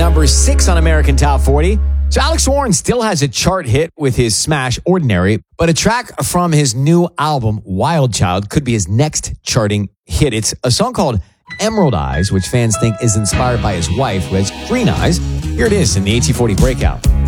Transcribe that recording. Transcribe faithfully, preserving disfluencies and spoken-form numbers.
number six on American Top forty. So Alex Warren still has a chart hit with his smash Ordinary, but a track from his new album, Wild Child, could be his next charting hit. It's a song called Emerald Eyes, which fans think is inspired by his wife, who has green eyes. Here it is in the A T forty Breakout.